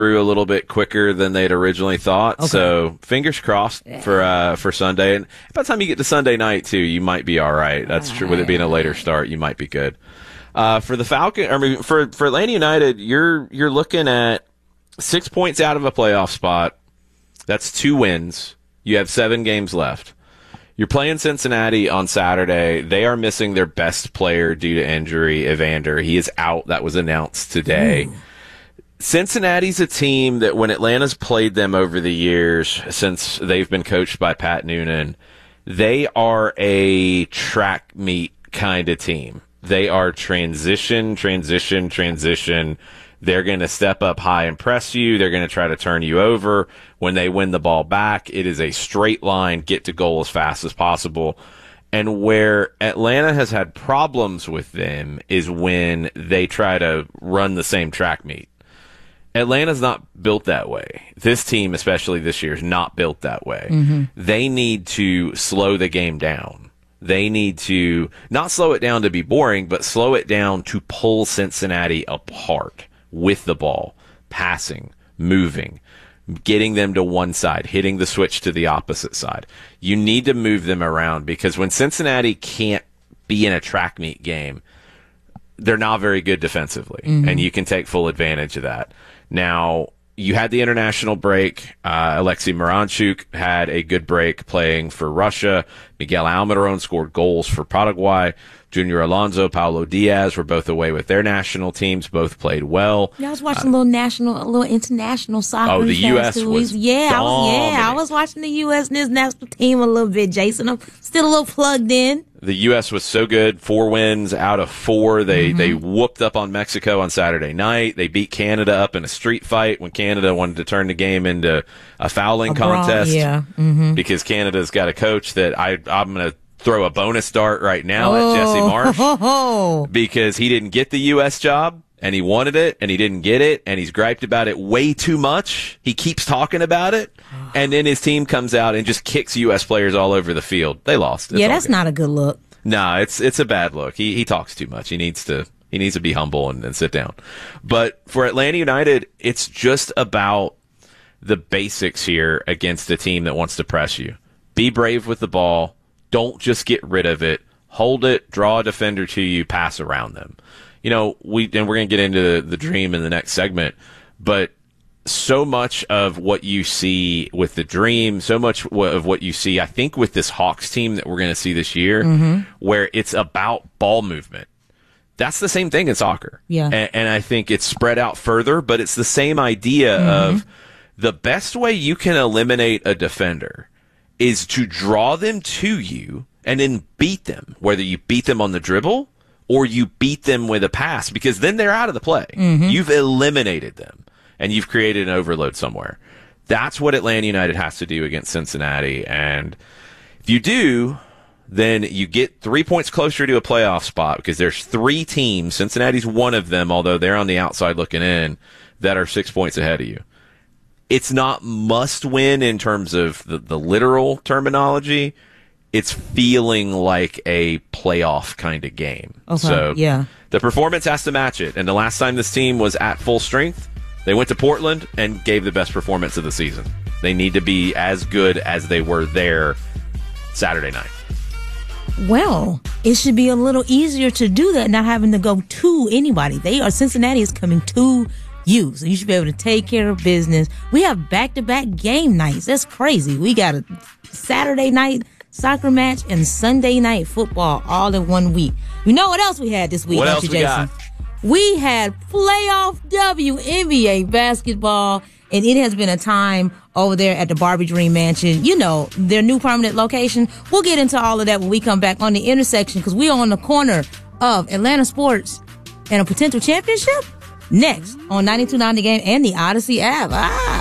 through a little bit quicker than they'd originally thought. Okay. So fingers crossed for Sunday. And by the time you get to Sunday night too, you might be all right. That's true. With it being a later start, you might be good. For the for Atlanta United, you're looking at 6 points out of a playoff spot. That's 2 wins. You have 7 games left. You're playing Cincinnati on Saturday. They are missing their best player due to injury, Evander. He is out. That was announced today. Ooh. Cincinnati's a team that when Atlanta's played them over the years, since they've been coached by Pat Noonan, they are a track meet kind of team. They are transition. They're going to step up high and press you. They're going to try to turn you over. When they win the ball back, it is a straight line, get to goal as fast as possible. And where Atlanta has had problems with them is when they try to run the same track meet. Atlanta's not built that way. This team, especially this year, is not built that way. Mm-hmm. They need to slow the game down. They need to not slow it down to be boring, but slow it down to pull Cincinnati apart with the ball, passing, moving, getting them to one side, hitting the switch to the opposite side. You need to move them around because when Cincinnati can't be in a track meet game, they're not very good defensively, and you can take full advantage of that. Now, you had the international break. Alexei Miranchuk had a good break playing for Russia. Miguel Almiron scored goals for Paraguay. Junior Alonso, Paulo Diaz were both away with their national teams. Both played well. Yeah, I was watching a little international soccer. Oh, the U.S. was I was watching the U.S. and his national team a little bit, Jason. I'm still a little plugged in. The U.S. was so good. 4 wins out of 4. They whooped up on Mexico on Saturday night. They beat Canada up in a street fight when Canada wanted to turn the game into a fouling contest. Because Canada's got a coach that I'm going to throw a bonus dart right now at Jesse Marsch because he didn't get the U.S. job and he wanted it and he didn't get it and he's griped about it way too much. He keeps talking about it and then his team comes out and just kicks U.S. players all over the field. They lost. Yeah, that's not a good look. No, it's a bad look. He talks too much. He needs to be humble and sit down. But for Atlanta United, it's just about the basics here against a team that wants to press you. Be brave with the ball. Don't just get rid of it. Hold it, draw a defender to you, pass around them. You know, we're going to get into the dream in the next segment, but so much of what you see with the dream, so much of what you see, I think, with this Hawks team that we're going to see this year, where it's about ball movement. That's the same thing in soccer. Yeah. And I think it's spread out further, but it's the same idea of the best way you can eliminate a defender is to draw them to you and then beat them, whether you beat them on the dribble or you beat them with a pass, because then they're out of the play. You've eliminated them, and you've created an overload somewhere. That's what Atlanta United has to do against Cincinnati, and if you do, then you get 3 points closer to a playoff spot, because there's 3 teams, Cincinnati's one of them, although they're on the outside looking in, that are 6 points ahead of you. It's not must win in terms of the literal terminology. It's feeling like a playoff kind of game. Okay, so the performance has to match it. And the last time this team was at full strength, they went to Portland and gave the best performance of the season. They need to be as good as they were there Saturday night. Well, it should be a little easier to do that, not having to go to anybody. Cincinnati is coming to you, so you should be able to take care of business. We have back-to-back game nights. That's crazy. We got a Saturday night soccer match and Sunday night football all in 1 week. You know what else we had this week? What else we got? We had playoff WNBA basketball, and it has been a time over there at the Barbie Dream Mansion. You know, their new permanent location. We'll get into all of that when we come back on the intersection, because we're on the corner of Atlanta sports and a potential championship. Next on 92.9 The Game and the Odyssey app.